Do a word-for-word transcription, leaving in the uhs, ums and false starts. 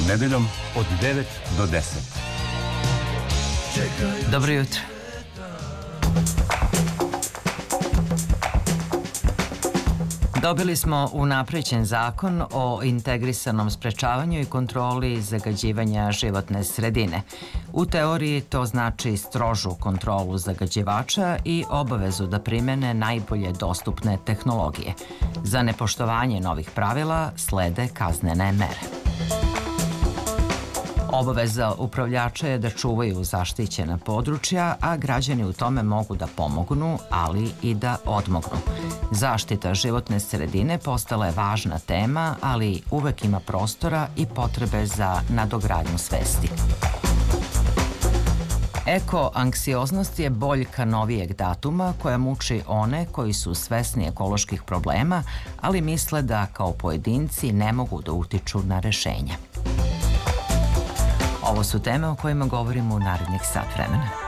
Nedeljom od devet do deset. Dobro jutro. Dobili smo unapređen zakon o integrisanom sprečavanju i kontroli zagađivanja životne sredine. U teoriji to znači strožu kontrolu zagađivača i obavezu da primene najbolje dostupne tehnologije. Za nepoštovanje novih pravila slede kaznene mere. Obaveza upravljača je da čuvaju zaštićena područja, a građani u tome mogu da pomognu, ali i da odmognu. Zaštita životne sredine postala je važna tema, ali uvek ima prostora i potrebe za nadogradnju svesti. Eko-anksioznost je boljka novijeg datuma koja muči one koji su svesni ekoloških problema, ali misle da kao pojedinci ne mogu da utiču na rešenja. Ovo su teme o kojima govorimo u narednih sat vremena.